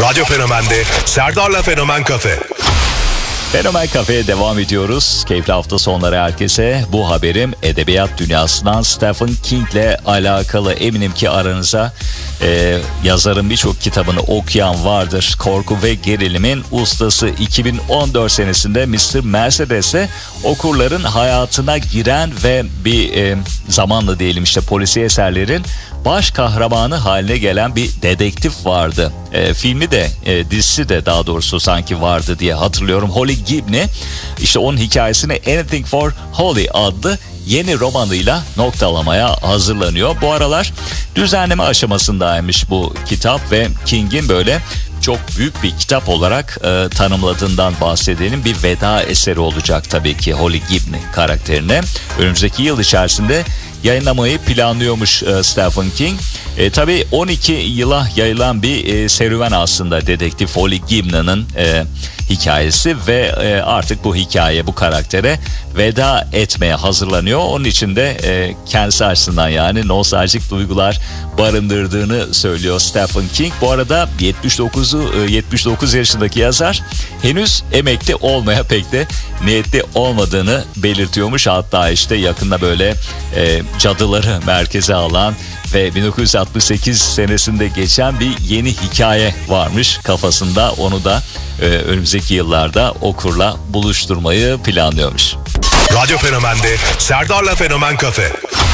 Radyo Fenomen'de Serdar'la Fenomen Kafe. Fenomen Kafe'ye devam ediyoruz. Keyifli hafta sonları herkese. Bu haberim edebiyat dünyasından Stephen King'le alakalı. Eminim ki aranıza yazarın birçok kitabını okuyan vardır. Korku ve gerilimin ustası. 2014 senesinde Mr. Mercedes'e okurların hayatına giren ve bir zamanla diyelim işte polisiye eserlerin baş kahramanı haline gelen bir dedektif vardı. Filmi de dizisi de daha doğrusu sanki vardı diye hatırlıyorum. Holly Gibney işte onun hikayesini Anything for Holly adlı yeni romanıyla noktalamaya hazırlanıyor. Bu aralar düzenleme aşamasındaymış bu kitap ve King'in böyle çok büyük bir kitap olarak tanımladığından bahsedelim. Bir veda eseri olacak tabii ki Holly Gibney karakterine. Önümüzdeki yıl içerisinde yayınlamayı planlıyormuş Stephen King. Tabii 12 yıla yayılan bir serüven aslında dedektif Holly Gibney'nin hikayesi ve artık bu hikaye bu karaktere veda etmeye hazırlanıyor. Onun için de kendisi açısından yani nostaljik duygular barındırdığını söylüyor Stephen King. Bu arada 79 yaşındaki yazar henüz emekli olmaya pek de niyetli olmadığını belirtiyormuş. Hatta işte yakında böyle cadıları merkeze alan ve 1968 senesinde geçen bir yeni hikaye varmış kafasında. Onu da önümüzdeki yıllarda okurla buluşturmayı planlıyormuş. Radyo Fenomen'de Serdar'la Fenomen Kafe.